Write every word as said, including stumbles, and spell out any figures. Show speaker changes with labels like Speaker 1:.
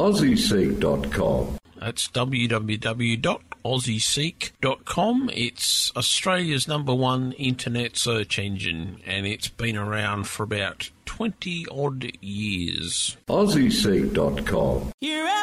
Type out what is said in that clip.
Speaker 1: aussie seek dot com.
Speaker 2: That's w w w dot aussie seek dot com. It's Australia's number one internet search engine, and it's been around for about twenty odd years.
Speaker 1: aussie seek dot com.
Speaker 3: You're